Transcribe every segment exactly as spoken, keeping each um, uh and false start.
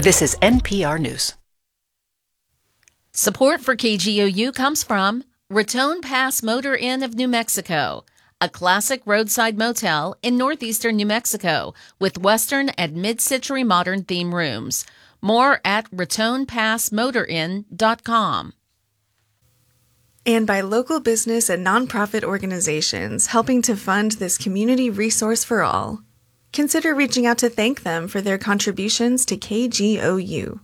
This is N P R News. Support for K G O U comes from Raton Pass Motor Inn of New Mexico, a classic roadside motel in northeastern New Mexico with Western and mid-century modern theme rooms. More at raton pass motor inn dot com. And by local business and nonprofit organizations helping to fund this community resource for all. Consider reaching out to thank them for their contributions to K G O U.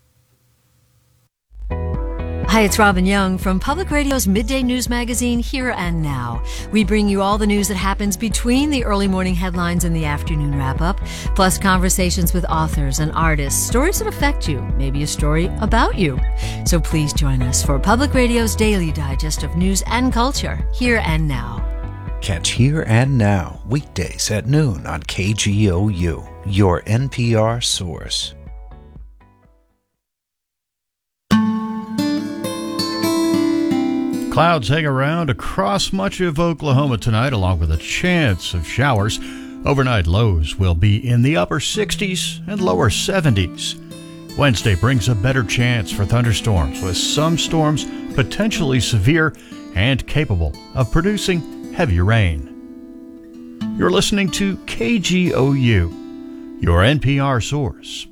Hi, it's Robin Young from Public Radio's Midday News Magazine, Here and Now. We bring you all the news that happens between the early morning headlines and the afternoon wrap-up, plus conversations with authors and artists, stories that affect you, maybe a story about you. So please join us for Public Radio's daily digest of news and culture, Here and Now. Catch Here and Now weekdays at noon on K G O U, your N P R source. Clouds hang around across much of Oklahoma tonight, along with a chance of showers. Overnight lows will be in the upper sixties and lower seventies. Wednesday brings a better chance for thunderstorms, with some storms potentially severe and capable of producing heavy rain. You're listening to K G O U, your N P R source.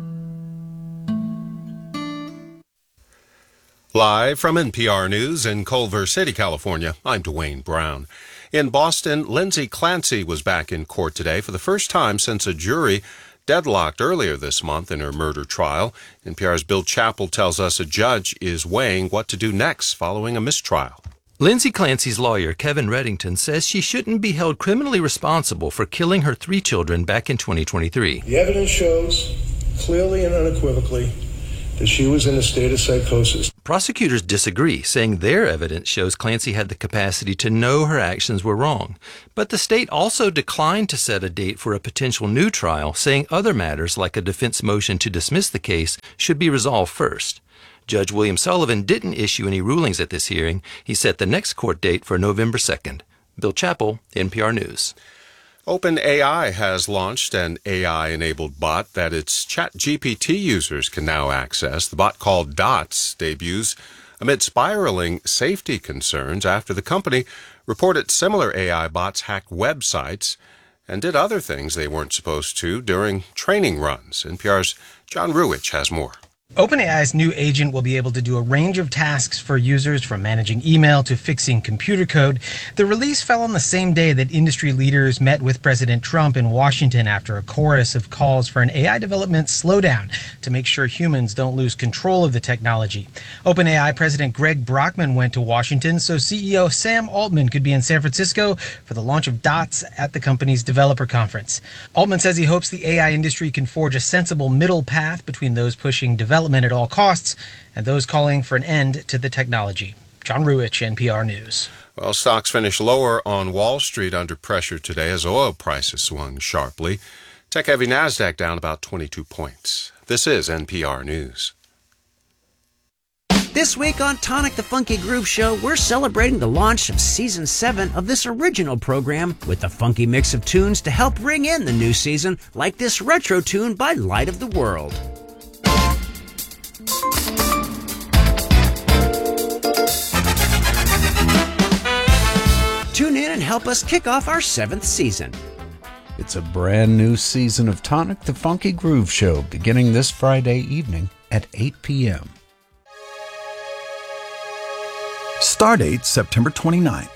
Live from N P R News in Culver City, California, I'm Dwayne Brown. In Boston, Lindsay Clancy was back in court today for the first time since a jury deadlocked earlier this month in her murder trial. N P R's Bill Chappell tells us a judge is weighing what to do next following a mistrial. Lindsay Clancy's lawyer, Kevin Reddington, says she shouldn't be held criminally responsible for killing her three children back in twenty twenty-three. The evidence shows clearly and unequivocally that she was in a state of psychosis. Prosecutors disagree, saying their evidence shows Clancy had the capacity to know her actions were wrong. But the state also declined to set a date for a potential new trial, saying other matters like a defense motion to dismiss the case should be resolved first. Judge William Sullivan didn't issue any rulings at this hearing. He set the next court date for November second. Bill Chappell, N P R News. OpenAI has launched an A I-enabled bot that its ChatGPT users can now access. The bot, called Dots, debuts amid spiraling safety concerns after the company reported similar A I bots hacked websites and did other things they weren't supposed to during training runs. N P R's John Ruwitch has more. OpenAI's new agent will be able to do a range of tasks for users, from managing email to fixing computer code. The release fell on the same day that industry leaders met with President Trump in Washington after a chorus of calls for an A I development slowdown to make sure humans don't lose control of the technology. OpenAI President Greg Brockman went to Washington so C E O Sam Altman could be in San Francisco for the launch of Dots at the company's developer conference. Altman says he hopes the A I industry can forge a sensible middle path between those pushing development at all costs and those calling for an end to the technology. John Ruwitch, N P R News. Well, stocks finished lower on Wall Street under pressure today as oil prices swung sharply. Tech-heavy NASDAQ down about twenty-two points. This is N P R News. This week on Tonic the Funky Groove Show, we're celebrating the launch of Season seven of this original program with a funky mix of tunes to help ring in the new season, like this retro tune by Light of the World. Tune in and help us kick off our seventh season. It's a brand new season of Tonic the Funky Groove Show beginning this Friday evening at eight p.m. Stardate September twenty-ninth.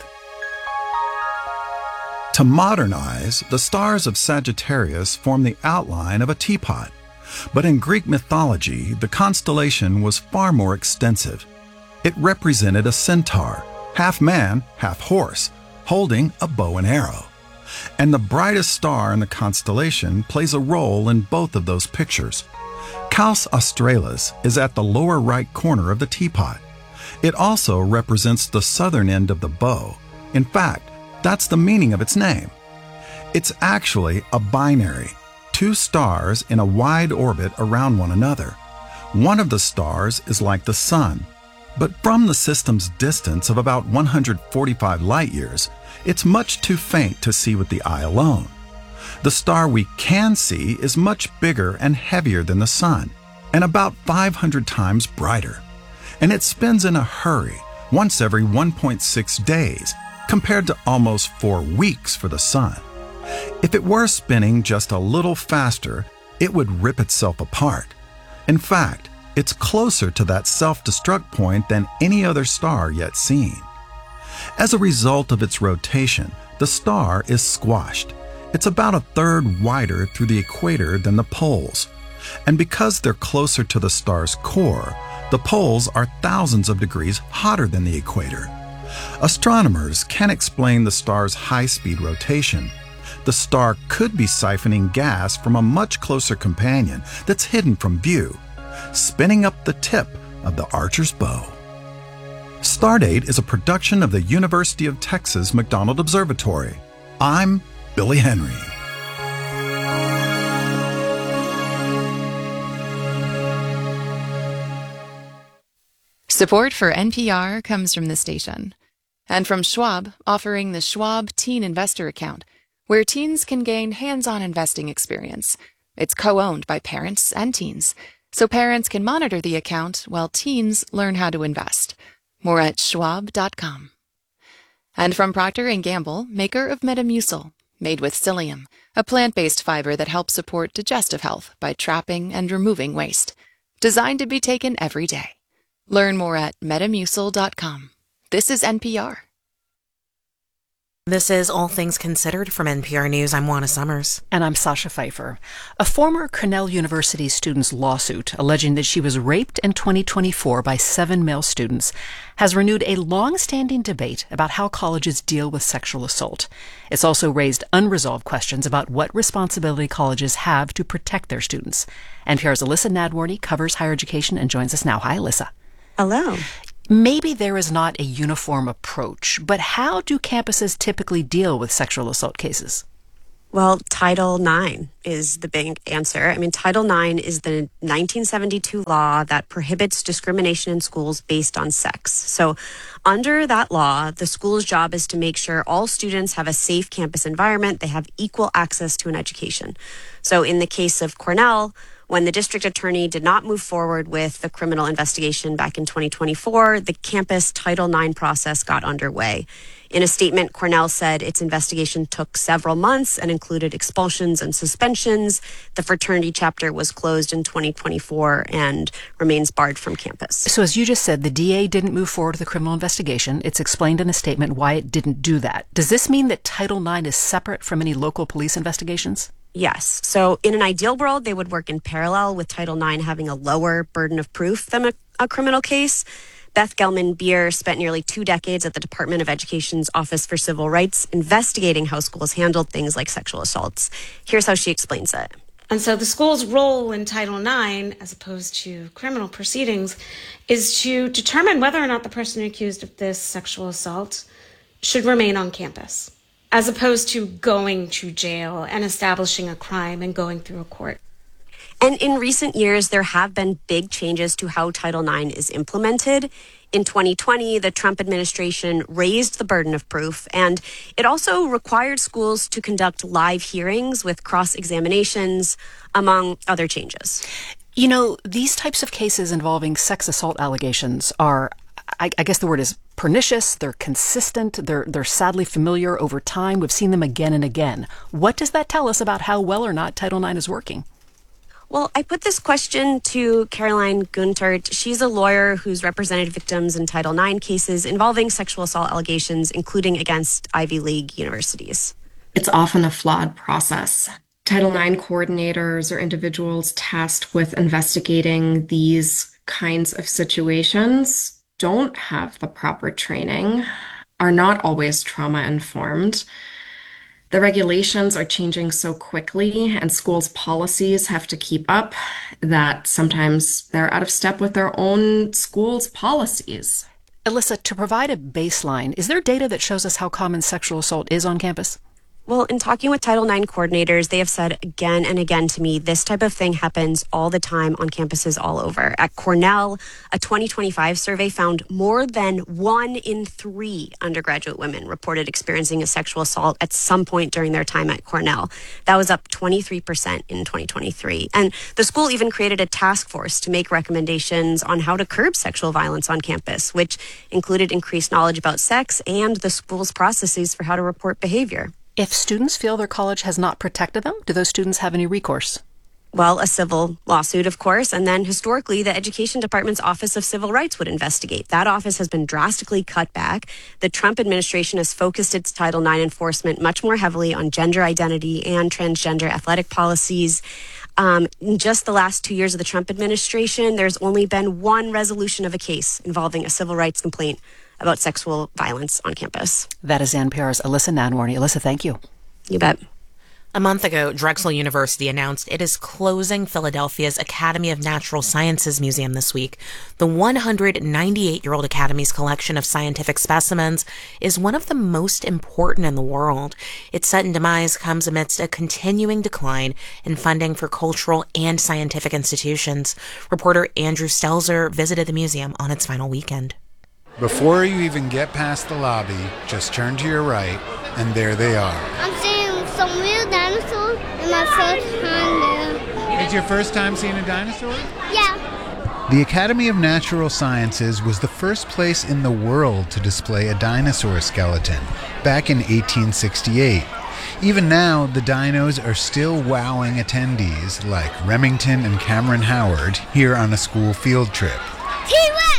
To modernize, the stars of Sagittarius form the outline of a teapot. But in Greek mythology, the constellation was far more extensive. It represented a centaur, half man, half horse, holding a bow and arrow. And the brightest star in the constellation plays a role in both of those pictures. Caus Australis is at the lower right corner of the teapot. It also represents the southern end of the bow. In fact, that's the meaning of its name. It's actually a binary, two stars in a wide orbit around one another. One of the stars is like the sun, but from the system's distance of about one hundred forty-five light-years, it's much too faint to see with the eye alone. The star we can see is much bigger and heavier than the sun. and about five hundred times brighter. And it spins in a hurry, once every one point six days, compared to almost four weeks for the Sun. If it were spinning just a little faster, it would rip itself apart. In fact, it's closer to that self-destruct point than any other star yet seen. As a result of its rotation, the star is squashed. It's about a third wider through the equator than the poles. And because they're closer to the star's core, the poles are thousands of degrees hotter than the equator. Astronomers can explain the star's high-speed rotation. The star could be siphoning gas from a much closer companion that's hidden from view, spinning up the tip of the Archer's bow. Stardate is a production of the University of Texas McDonald Observatory. I'm Billy Henry. Support for N P R comes from the station and from Schwab, offering the Schwab Teen Investor Account, where teens can gain hands-on investing experience. It's co-owned by parents and teens, so parents can monitor the account while teens learn how to invest. More at schwab dot com. And from Procter and Gamble, maker of Metamucil, made with psyllium, a plant-based fiber that helps support digestive health by trapping and removing waste. Designed to be taken every day. Learn more at metamucil dot com. This is N P R. This is All Things Considered from N P R News. I'm Juana Summers. And I'm Sasha Pfeiffer. A former Cornell University student's lawsuit alleging that she was raped in twenty twenty-four by seven male students has renewed a long-standing debate about how colleges deal with sexual assault. It's also raised unresolved questions about what responsibility colleges have to protect their students. N P R's Alyssa Nadworny covers higher education and joins us now. Hi, Alyssa. Hello. Maybe there is not a uniform approach, but how do campuses typically deal with sexual assault cases? Well, Title nine is the big answer. I mean, Title nine is the nineteen seventy-two law that prohibits discrimination in schools based on sex. So under that law, the school's job is to make sure all students have a safe campus environment. They have equal access to an education. So in the case of Cornell, when the district attorney did not move forward with the criminal investigation back in twenty twenty-four, the campus Title nine process got underway. In a statement, Cornell said its investigation took several months and included expulsions and suspensions. The fraternity chapter was closed in twenty twenty-four and remains barred from campus. So as you just said, the D A didn't move forward with the criminal investigation. It's explained in a statement why it didn't do that. Does this mean that Title nine is separate from any local police investigations? Yes. So in an ideal world, they would work in parallel, with Title nine having a lower burden of proof than a, a criminal case. Beth Gelman-Beer spent nearly two decades at the Department of Education's Office for Civil Rights investigating how schools handled things like sexual assaults. Here's how she explains it. And so the school's role in Title nine, as opposed to criminal proceedings, is to determine whether or not the person accused of this sexual assault should remain on campus, as opposed to going to jail and establishing a crime and going through a court. And in recent years, there have been big changes to how Title nine is implemented. In twenty twenty, the Trump administration raised the burden of proof, and it also required schools to conduct live hearings with cross-examinations, among other changes. You know, these types of cases involving sex assault allegations are, I, I guess the word is pernicious, they're consistent, they're, they're sadly familiar over time. We've seen them again and again. What does that tell us about how well or not Title nine is working? Well, I put this question to Caroline Guntert. She's a lawyer who's represented victims in Title nine cases involving sexual assault allegations, including against Ivy League universities. It's often a flawed process. Title nine coordinators or individuals tasked with investigating these kinds of situations don't have the proper training, are not always trauma-informed. The regulations are changing so quickly and schools' policies have to keep up that sometimes they're out of step with their own school's policies. Alyssa, to provide a baseline, is there data that shows us how common sexual assault is on campus? Well, in talking with Title nine coordinators, they have said again and again to me, this type of thing happens all the time on campuses all over. At Cornell, a twenty twenty-five survey found more than one in three undergraduate women reported experiencing a sexual assault at some point during their time at Cornell. That was up twenty-three percent in twenty twenty-three. And the school even created a task force to make recommendations on how to curb sexual violence on campus, which included increased knowledge about sex and the school's processes for how to report behavior. If students feel their college has not protected them, do those students have any recourse? Well, a civil lawsuit, of course, and then historically, the Education Department's Office of Civil Rights would investigate. That office has been drastically cut back. The Trump administration has focused its Title nine enforcement much more heavily on gender identity and transgender athletic policies. Um, in just the last two years of the Trump administration, there's only been one resolution of a case involving a civil rights complaint about sexual violence on campus. That is N P R's Alyssa Nanwarney. Alyssa, thank you. You bet. A month ago, Drexel University announced it is closing Philadelphia's Academy of Natural Sciences Museum this week. The one hundred ninety-eight-year-old Academy's collection of scientific specimens is one of the most important in the world. Its sudden demise comes amidst a continuing decline in funding for cultural and scientific institutions. Reporter Andrew Stelzer visited the museum on its final weekend. Before you even get past the lobby, just turn to your right, and there they are. I'm seeing some real dinosaurs in my first time there. It's your first time seeing a dinosaur? Yeah. The Academy of Natural Sciences was the first place in the world to display a dinosaur skeleton, back in eighteen sixty-eight. Even now, the dinos are still wowing attendees like Remington and Cameron Howard here on a school field trip. T-Rex!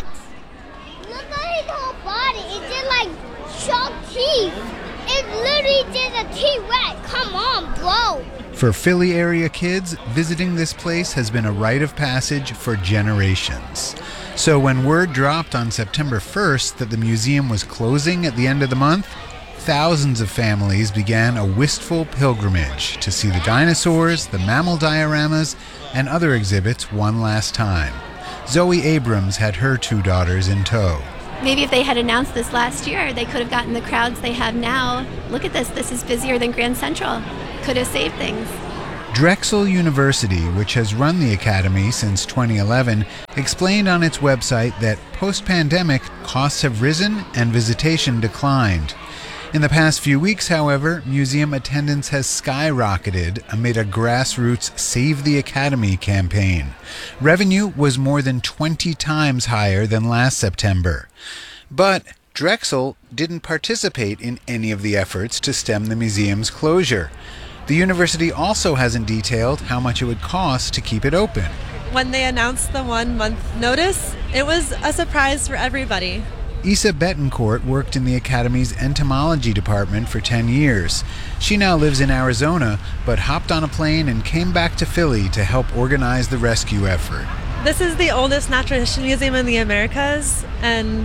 Look at his whole body. It's just like sharp teeth. It's literally just a T-Rex. Come on, bro. For Philly area kids, visiting this place has been a rite of passage for generations. So when word dropped on September first that the museum was closing at the end of the month, thousands of families began a wistful pilgrimage to see the dinosaurs, the mammal dioramas, and other exhibits one last time. Zoe Abrams had her two daughters in tow. Maybe if they had announced this last year, they could have gotten the crowds they have now. Look at this. This is busier than Grand Central. Could have saved things. Drexel University, which has run the Academy since twenty eleven, explained on its website that post-pandemic, costs have risen and visitation declined. In the past few weeks, however, museum attendance has skyrocketed amid a grassroots Save the Academy campaign. Revenue was more than twenty times higher than last September. But Drexel didn't participate in any of the efforts to stem the museum's closure. The university also hasn't detailed how much it would cost to keep it open. When they announced the one-month notice, it was a surprise for everybody. Issa Betancourt worked in the Academy's entomology department for ten years. She now lives in Arizona, but hopped on a plane and came back to Philly to help organize the rescue effort. This is the oldest natural history museum in the Americas, and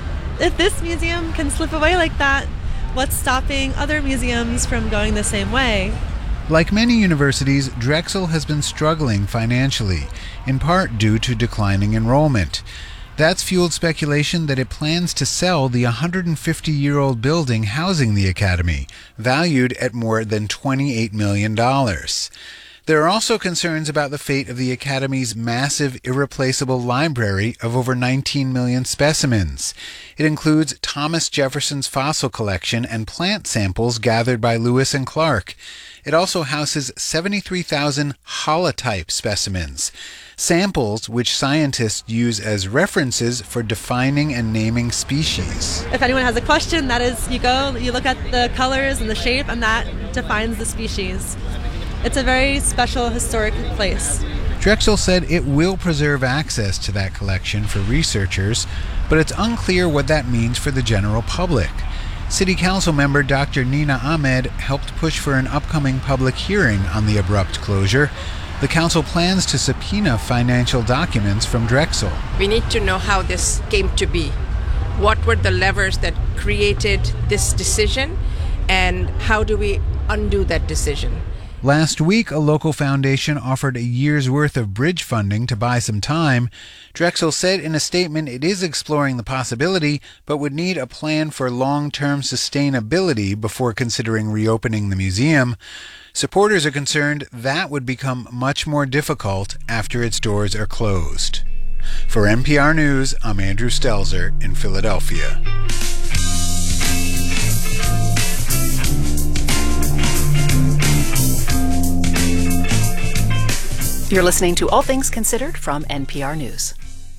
if this museum can slip away like that, what's stopping other museums from going the same way? Like many universities, Drexel has been struggling financially, in part due to declining enrollment. That's fueled speculation that it plans to sell the one hundred fifty-year-old building housing the Academy, valued at more than twenty-eight million dollars. There are also concerns about the fate of the Academy's massive, irreplaceable library of over nineteen million specimens. It includes Thomas Jefferson's fossil collection and plant samples gathered by Lewis and Clark. It also houses seventy-three thousand holotype specimens, samples which scientists use as references for defining and naming species. If anyone has a question, that is, you go, you look at the colors and the shape, and that defines the species. It's a very special historic place. Drexel said it will preserve access to that collection for researchers, but it's unclear what that means for the general public. City Council member Doctor Nina Ahmed helped push for an upcoming public hearing on the abrupt closure. The council plans to subpoena financial documents from Drexel. We need to know how this came to be. What were the levers that created this decision, and how do we undo that decision? Last week, a local foundation offered a year's worth of bridge funding to buy some time. Drexel said in a statement it is exploring the possibility, but would need a plan for long-term sustainability before considering reopening the museum. Supporters are concerned that would become much more difficult after its doors are closed. For N P R News, I'm Andrew Stelzer in Philadelphia. You're listening to All Things Considered from N P R News.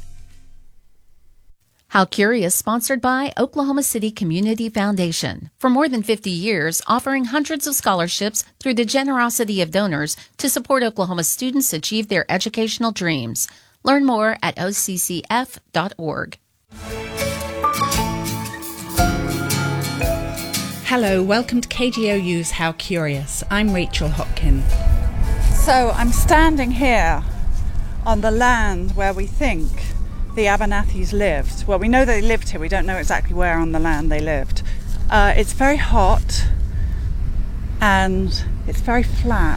How Curious, sponsored by Oklahoma City Community Foundation. For more than fifty years, offering hundreds of scholarships through the generosity of donors to support Oklahoma students achieve their educational dreams. Learn more at O C C F dot org. Hello, welcome to K G O U's How Curious. I'm Rachel Hopkin. So I'm standing here on the land where we think the Abernathys lived. Well, we know they lived here. We don't know exactly where on the land they lived. Uh, it's very hot and it's very flat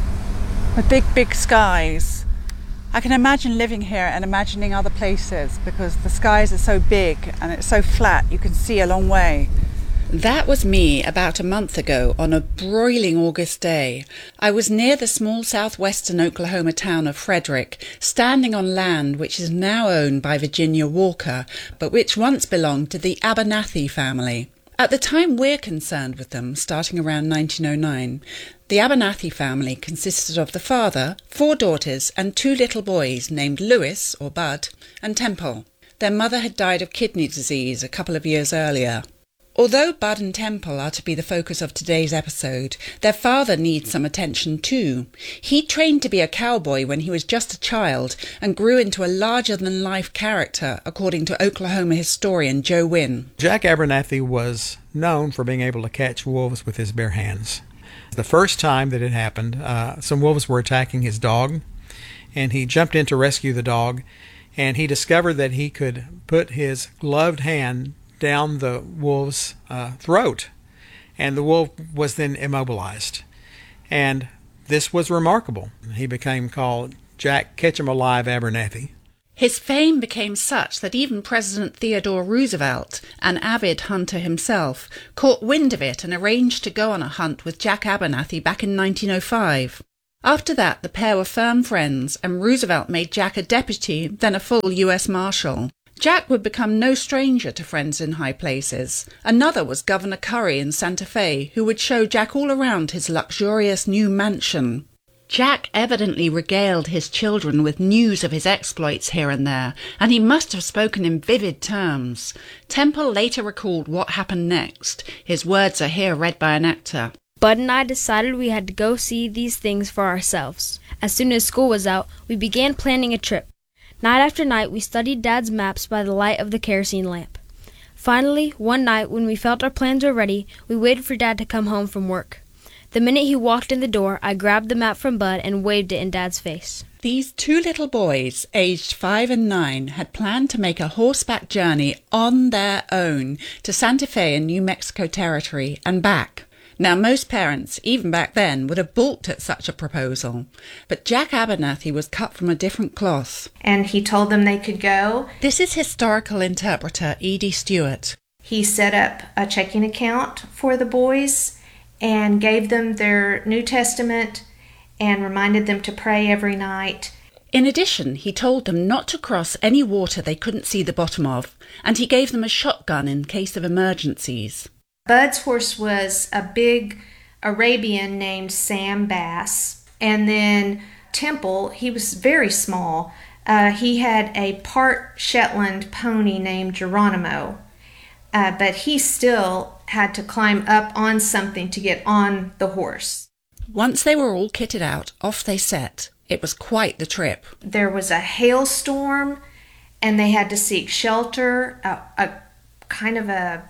with big, big skies. I can imagine living here and imagining other places because the skies are so big and it's so flat you can see a long way. That was me about a month ago on a broiling August day. I was near the small southwestern Oklahoma town of Frederick, standing on land which is now owned by Virginia Walker, but which once belonged to the Abernathy family. At the time we're concerned with them, starting around nineteen oh nine, the Abernathy family consisted of the father, four daughters, and two little boys named Lewis, or Bud, and Temple. Their mother had died of kidney disease a couple of years earlier. Although Bud and Temple are to be the focus of today's episode, their father needs some attention too. He trained to be a cowboy when he was just a child and grew into a larger-than-life character, according to Oklahoma historian Joe Wynn. Jack Abernathy was known for being able to catch wolves with his bare hands. The first time that it happened, uh, some wolves were attacking his dog, and he jumped in to rescue the dog, and he discovered that he could put his gloved hand down the wolf's uh, throat, and the wolf was then immobilized. And this was remarkable. He became called Jack Ketchum-Alive Abernathy. His fame became such that even President Theodore Roosevelt, an avid hunter himself, caught wind of it and arranged to go on a hunt with Jack Abernathy back in nineteen oh five. After that, the pair were firm friends, and Roosevelt made Jack a deputy, then a full U S Marshal. Jack would become no stranger to friends in high places. Another was Governor Curry in Santa Fe, who would show Jack all around his luxurious new mansion. Jack evidently regaled his children with news of his exploits here and there, and he must have spoken in vivid terms. Temple later recalled what happened next. His words are here read by an actor. Bud and I decided we had to go see these things for ourselves. As soon as school was out, we began planning a trip. Night after night, we studied Dad's maps by the light of the kerosene lamp. Finally, one night, when we felt our plans were ready, we waited for Dad to come home from work. The minute he walked in the door, I grabbed the map from Bud and waved it in Dad's face. These two little boys, aged five and nine, had planned to make a horseback journey on their own to Santa Fe in New Mexico Territory and back. Now, most parents, even back then, would have balked at such a proposal. But Jack Abernathy was cut from a different cloth. And he told them they could go. This is historical interpreter Edie Stewart. He set up a checking account for the boys and gave them their New Testament and reminded them to pray every night. In addition, he told them not to cross any water they couldn't see the bottom of, and he gave them a shotgun in case of emergencies. Bud's horse was a big Arabian named Sam Bass. And then Temple, he was very small. Uh, he had a part Shetland pony named Geronimo. Uh, but he still had to climb up on something to get on the horse. Once they were all kitted out, off they set. It was quite the trip. There was a hailstorm, and they had to seek shelter. A, a kind of a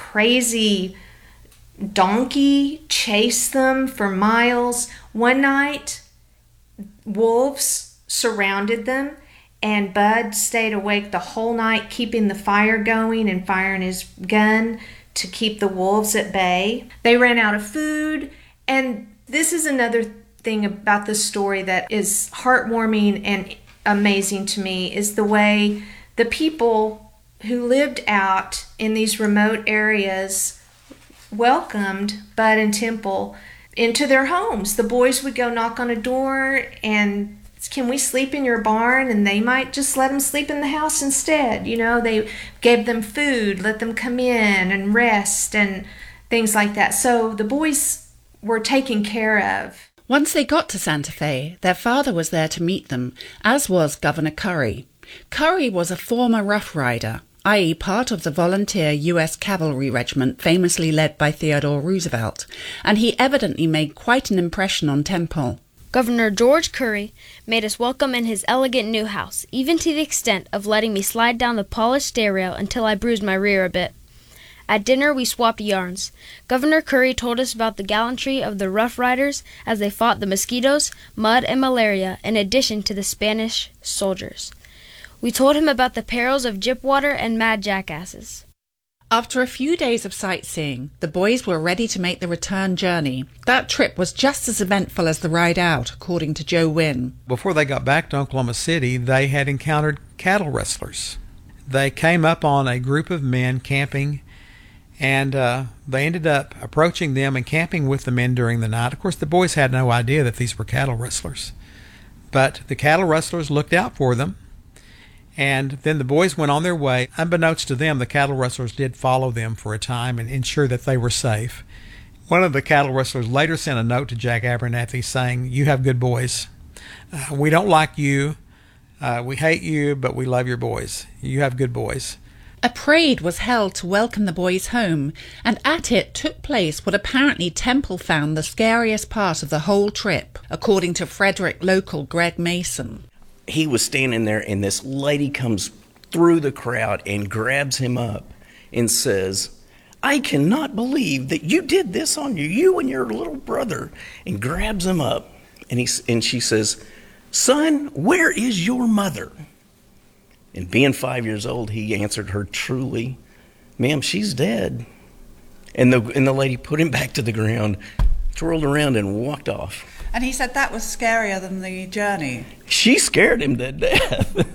crazy donkey chased them for miles. One night, wolves surrounded them, and Bud stayed awake the whole night, keeping the fire going and firing his gun to keep the wolves at bay. They ran out of food, and this is another thing about this story that is heartwarming and amazing to me is the way the people who lived out in these remote areas welcomed Bud and Temple into their homes. The boys would go knock on a door and, can we sleep in your barn? And they might just let them sleep in the house instead. You know, they gave them food, let them come in and rest and things like that. So the boys were taken care of. Once they got to Santa Fe, their father was there to meet them, as was Governor Curry. Curry was a former Rough Rider, that is part of the volunteer U S Cavalry Regiment famously led by Theodore Roosevelt, and he evidently made quite an impression on Temple. Governor George Curry made us welcome in his elegant new house, even to the extent of letting me slide down the polished stair rail until I bruised my rear a bit. At dinner we swapped yarns. Governor Curry told us about the gallantry of the Rough Riders as they fought the mosquitoes, mud, and malaria in addition to the Spanish soldiers. We told him about the perils of gypwater and mad jackasses. After a few days of sightseeing, the boys were ready to make the return journey. That trip was just as eventful as the ride out, according to Joe Wynn. Before they got back to Oklahoma City, they had encountered cattle rustlers. They came up on a group of men camping, and uh, they ended up approaching them and camping with the men during the night. Of course, the boys had no idea that these were cattle rustlers. But the cattle rustlers looked out for them. And then the boys went on their way. Unbeknownst to them, the cattle rustlers did follow them for a time and ensure that they were safe. One of the cattle rustlers later sent a note to Jack Abernathy saying, "You have good boys. Uh, we don't like you. Uh, we hate you, but we love your boys. You have good boys." A parade was held to welcome the boys home, and at it took place what apparently Temple found the scariest part of the whole trip, according to Frederick local Greg Mason. He was standing there, and this lady comes through the crowd and grabs him up and says, "I cannot believe that you did this on you, you and your little brother," and grabs him up. And, he, and she says, "Son, where is your mother?" And being five years old, he answered her truly, "Ma'am, she's dead." And the, and the lady put him back to the ground, twirled around, and walked off. And he said that was scarier than the journey. She scared him to death.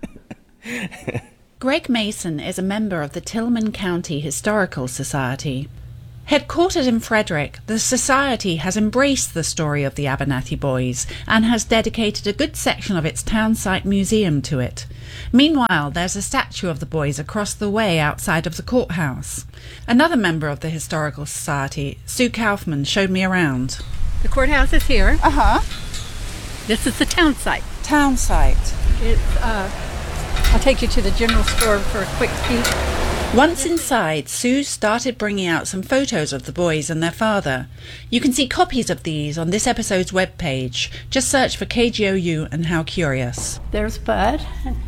Greg Mason is a member of the Tillman County Historical Society. Headquartered in Frederick, the Society has embraced the story of the Abernathy boys and has dedicated a good section of its townsite museum to it. Meanwhile, there's a statue of the boys across the way outside of the courthouse. Another member of the Historical Society, Sue Kaufman, showed me around. The courthouse is here. Uh-huh. This is the town site. Town site. It's, uh, I'll take you to the general store for a quick peek. Once inside, Sue started bringing out some photos of the boys and their father. You can see copies of these on this episode's webpage. Just search for K G O U and How Curious. There's Bud. And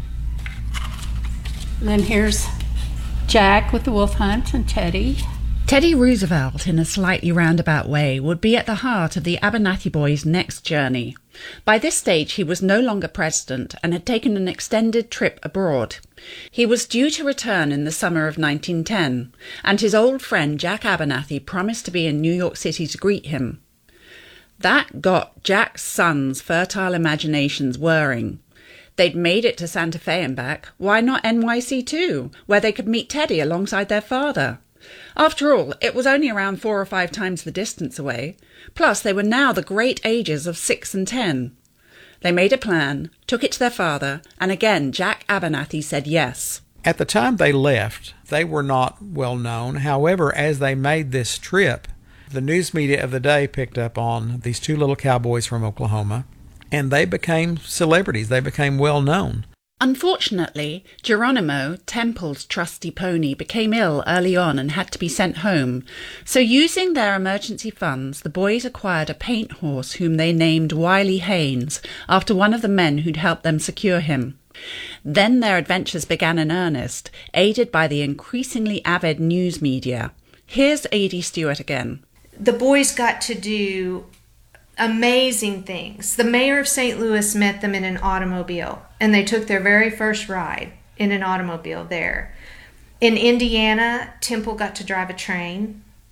then here's Jack with the wolf hunt and Teddy. Teddy Roosevelt, in a slightly roundabout way, would be at the heart of the Abernathy boys' next journey. By this stage, he was no longer president and had taken an extended trip abroad. He was due to return in the summer of nineteen ten, and his old friend Jack Abernathy promised to be in New York City to greet him. That got Jack's sons' fertile imaginations whirring. They'd made it to Santa Fe and back. Why not N Y C too, where they could meet Teddy alongside their father? After all, it was only around four or five times the distance away. Plus, they were now the great ages of six and ten. They made a plan, took it to their father, and again Jack Abernathy said yes. At the time they left, they were not well known. However, as they made this trip, the news media of the day picked up on these two little cowboys from Oklahoma, and they became celebrities. They became well known. Unfortunately, Geronimo, Temple's trusty pony, became ill early on and had to be sent home. So using their emergency funds, the boys acquired a paint horse whom they named Wiley Haynes, after one of the men who'd helped them secure him. Then their adventures began in earnest, aided by the increasingly avid news media. Here's A D Stewart again. The boys got to do amazing things. The mayor of Saint Louis met them in an automobile, and they took their very first ride in an automobile there. In Indiana, Temple got to drive a train.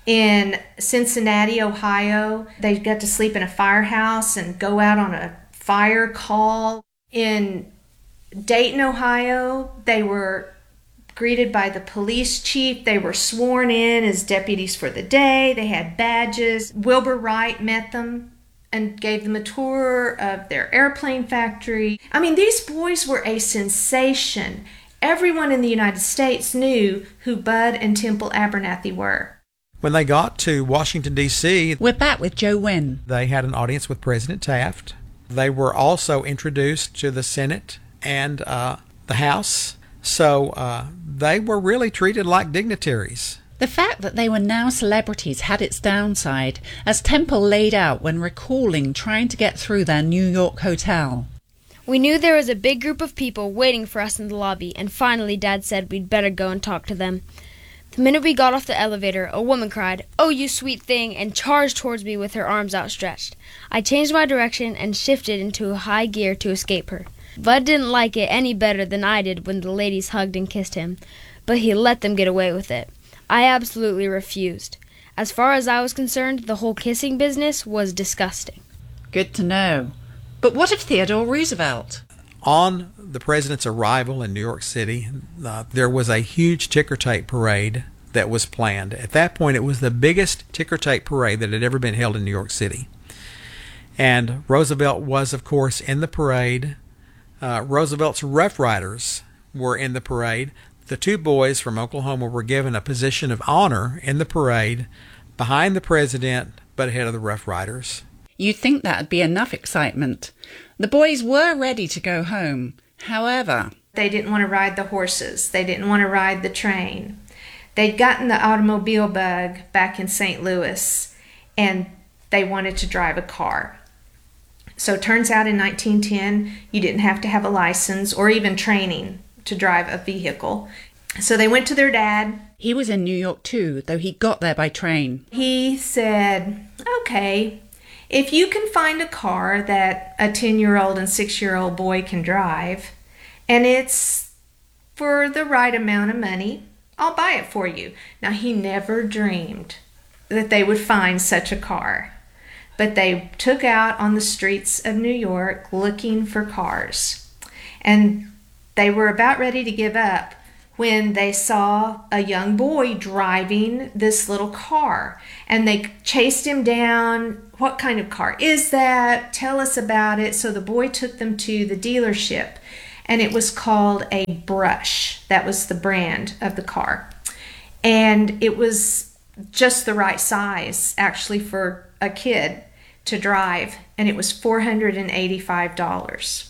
In Cincinnati, Ohio, they got to sleep in a firehouse and go out on a fire call. In Dayton, Ohio, they were greeted by the police chief. They were sworn in as deputies for the day. They had badges. Wilbur Wright met them and gave them a tour of their airplane factory. I mean, these boys were a sensation. Everyone in the United States knew who Bud and Temple Abernathy were. When they got to Washington, D C, we're back with Joe Wynn. They had an audience with President Taft. They were also introduced to the Senate and uh, the House. So uh, they were really treated like dignitaries. The fact that they were now celebrities had its downside, as Temple laid out when recalling trying to get through their New York hotel. We knew there was a big group of people waiting for us in the lobby, and finally Dad said we'd better go and talk to them. The minute we got off the elevator, a woman cried, "Oh, you sweet thing," and charged towards me with her arms outstretched. I changed my direction and shifted into a high gear to escape her. Bud didn't like it any better than I did when the ladies hugged and kissed him, but he let them get away with it. I absolutely refused. As far as I was concerned, the whole kissing business was disgusting. Good to know. But what of Theodore Roosevelt? On the president's arrival in New York City, uh, there was a huge ticker tape parade that was planned. At that point, it was the biggest ticker tape parade that had ever been held in New York City. And Roosevelt was, of course, in the parade. Uh, Roosevelt's Rough Riders were in the parade. The two boys from Oklahoma were given a position of honor in the parade behind the president, but ahead of the Rough Riders. You'd think that'd be enough excitement. The boys were ready to go home. However, they didn't want to ride the horses. They didn't want to ride the train. They'd gotten the automobile bug back in Saint Louis, and they wanted to drive a car. So it turns out in nineteen ten, you didn't have to have a license or even training to drive a vehicle. So they went to their dad. He was in New York too, though he got there by train. He said, "Okay, if you can find a car that a ten-year-old and six-year-old boy can drive, and it's for the right amount of money, I'll buy it for you." Now, he never dreamed that they would find such a car. But they took out on the streets of New York looking for cars. And they were about ready to give up when they saw a young boy driving this little car. And they chased him down. "What kind of car is that? Tell us about it." So the boy took them to the dealership, and it was called a Brush. That was the brand of the car. And it was just the right size, actually, for a kid to drive, and it was four hundred eighty-five dollars.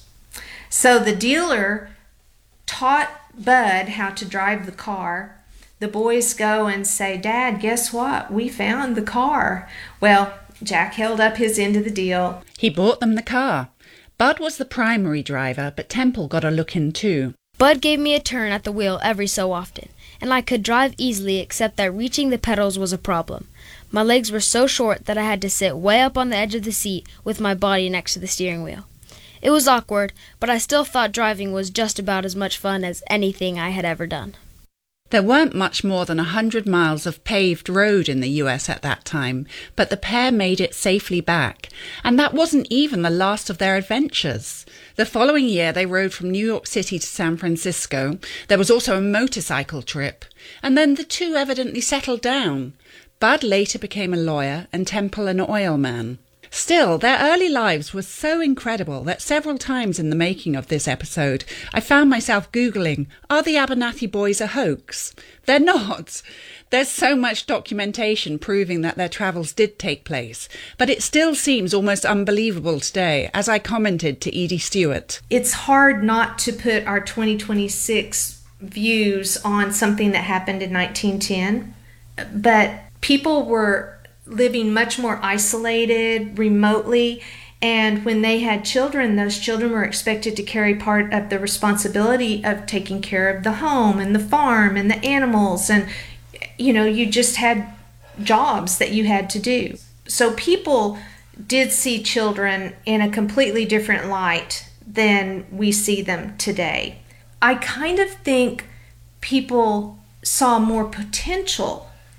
So the dealer taught Bud how to drive the car. The boys go and say, "Dad, guess what? We found the car." Well, Jack held up his end of the deal. He bought them the car. Bud was the primary driver, but Temple got a look in too. Bud gave me a turn at the wheel every so often, and I could drive easily except that reaching the pedals was a problem. My legs were so short that I had to sit way up on the edge of the seat with my body next to the steering wheel. It was awkward, but I still thought driving was just about as much fun as anything I had ever done. There weren't much more than a hundred miles of paved road in the U S at that time, but the pair made it safely back, and that wasn't even the last of their adventures. The following year they rode from New York City to San Francisco. There was also a motorcycle trip, and then the two evidently settled down. Bud later became a lawyer and Temple an oil man. Still, their early lives were so incredible that several times in the making of this episode, I found myself Googling, are the Abernathy boys a hoax? They're not. There's so much documentation proving that their travels did take place, but it still seems almost unbelievable today, as I commented to Edie Stewart. It's hard not to put our twenty twenty-six views on something that happened in nineteen ten, but people were living much more isolated, remotely, and when they had children, those children were expected to carry part of the responsibility of taking care of the home and the farm and the animals, and you know, you just had jobs that you had to do. So people did see children in a completely different light than we see them today. I kind of think people saw more potential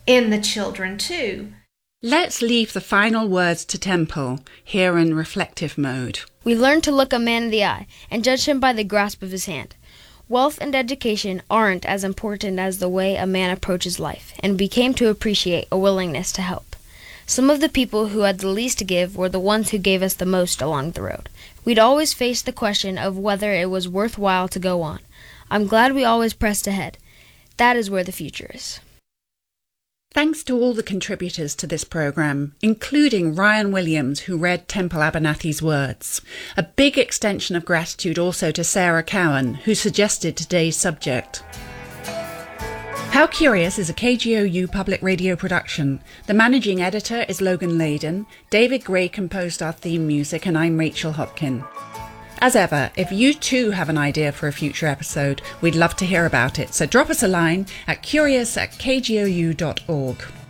in the children too. Let's leave the final words to Temple, here in reflective mode. We learned to look a man in the eye and judge him by the grasp of his hand. Wealth and education aren't as important as the way a man approaches life, and we came to appreciate a willingness to help. Some of the people who had the least to give were the ones who gave us the most along the road. We'd always face the question of whether it was worthwhile to go on. I'm glad we always pressed ahead. That is where the future is. Thanks to all the contributors to this programme, including Ryan Williams, who read Temple Abernathy's words. A big extension of gratitude also to Sarah Cowan, who suggested today's subject. How Curious is a K G O U public radio production. The managing editor is Logan Layden, David Gray composed our theme music, and I'm Rachel Hopkin. As ever, if you too have an idea for a future episode, we'd love to hear about it, so drop us a line at curious at k g o u dot org.